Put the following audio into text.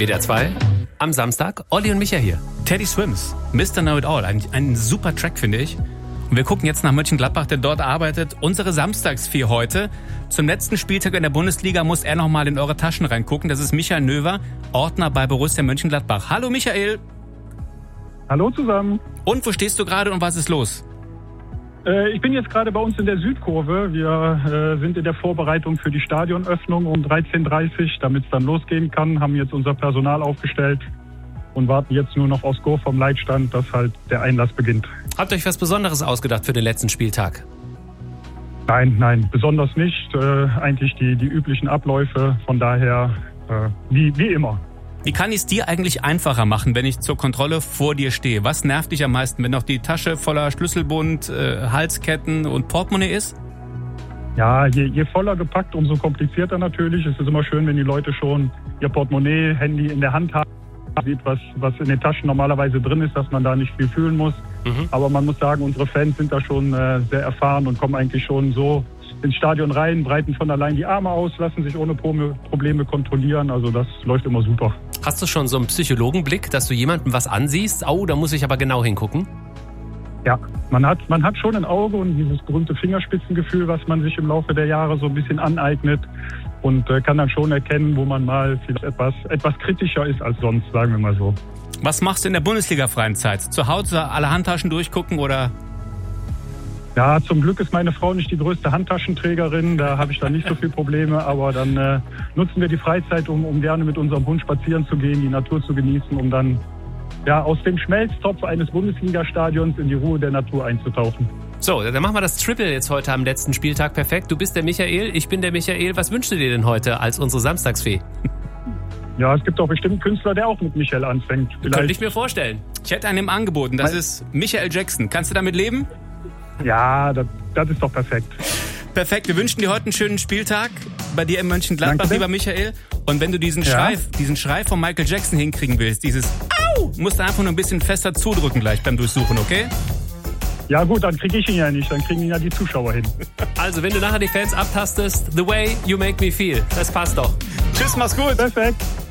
WDR 2 am Samstag. Olli und Micha hier. Teddy Swims, Mr. Know-It-All. Ein super Track, finde ich. Und wir gucken jetzt nach Mönchengladbach, der dort arbeitet. Unsere Samstagsvieh heute. Zum letzten Spieltag in der Bundesliga muss er nochmal in eure Taschen reingucken. Das ist Michael Növer, Ordner bei Borussia Mönchengladbach. Hallo Michael. Hallo zusammen. Und wo stehst du gerade und was ist los? Ich bin jetzt gerade bei uns in der Südkurve. Wir sind in der Vorbereitung für die Stadionöffnung um 13:30 Uhr, damit es dann losgehen kann. Haben jetzt unser Personal aufgestellt und warten jetzt nur noch aufs Go vom Leitstand, dass halt der Einlass beginnt. Habt ihr euch was Besonderes ausgedacht für den letzten Spieltag? Nein, besonders nicht. Eigentlich die üblichen Abläufe. Von daher wie immer. Wie kann ich es dir eigentlich einfacher machen, wenn ich zur Kontrolle vor dir stehe? Was nervt dich am meisten, wenn noch die Tasche voller Schlüsselbund, Halsketten und Portemonnaie ist? Ja, je voller gepackt, umso komplizierter natürlich. Es ist immer schön, wenn die Leute schon ihr Portemonnaie, Handy in der Hand haben. Sieht, was in den Taschen normalerweise drin ist, dass man da nicht viel fühlen muss. Aber man muss sagen, unsere Fans sind da schon sehr erfahren und kommen eigentlich schon so ins Stadion rein, breiten von allein die Arme aus, lassen sich ohne Probleme kontrollieren. Also das läuft immer super. Hast du schon so einen Psychologenblick, dass du jemandem was ansiehst? Oh, da muss ich aber genau hingucken. Ja, man hat schon ein Auge und dieses berühmte Fingerspitzengefühl, was man sich im Laufe der Jahre so ein bisschen aneignet und kann dann schon erkennen, wo man mal vielleicht etwas kritischer ist als sonst, sagen wir mal so. Was machst du in der Bundesliga-freien Zeit? Zu Hause alle Handtaschen durchgucken oder? Ja, zum Glück ist meine Frau nicht die größte Handtaschenträgerin, da habe ich dann nicht so viele Probleme, aber dann nutzen wir die Freizeit, um gerne mit unserem Hund spazieren zu gehen, die Natur zu genießen, um dann aus dem Schmelztopf eines Bundesliga-Stadions in die Ruhe der Natur einzutauchen. So, dann machen wir das Triple jetzt heute am letzten Spieltag perfekt. Du bist der Michael, ich bin der Michael. Was wünschst du dir denn heute als unsere Samstagsfee? Ja, es gibt auch bestimmt einen Künstler, der auch mit Michael anfängt. Könnte ich mir vorstellen. Ich hätte einen angeboten, das ist Michael Jackson. Kannst du damit leben? Ja, das ist doch perfekt. Perfekt, wir wünschen dir heute einen schönen Spieltag bei dir in Mönchengladbach, lieber Michael. Und wenn du diesen Schrei von Michael Jackson hinkriegen willst, dieses Au, musst du einfach nur ein bisschen fester zudrücken gleich beim Durchsuchen, okay? Ja gut, dann kriege ich ihn ja nicht, dann kriegen ihn ja die Zuschauer hin. Also, wenn du nachher die Fans abtastest, The Way You Make Me Feel, das passt doch. Tschüss, mach's gut. Perfekt.